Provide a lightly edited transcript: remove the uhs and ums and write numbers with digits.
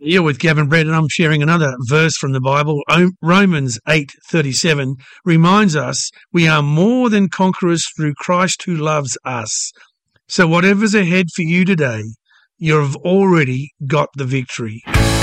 You're with Gavin Brett, and I'm sharing another verse from the Bible. Romans 8:37 reminds us we are more than conquerors through Christ who loves us. So whatever's ahead for you today, you've already got the victory.